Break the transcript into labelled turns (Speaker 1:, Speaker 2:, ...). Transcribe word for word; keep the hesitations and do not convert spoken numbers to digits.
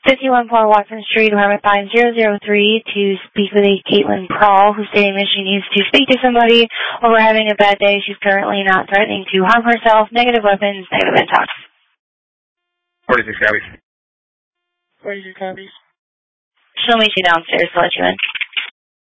Speaker 1: fifty-one four Watson Street, apartment five zero zero three, to speak with a Caitlin Prawl, who's stating that she needs to speak to somebody over having a bad day. She's currently not threatening to harm herself. Negative weapons, negative intox.
Speaker 2: forty-six copies.
Speaker 3: forty-six copies.
Speaker 1: She'll meet you downstairs to let you in.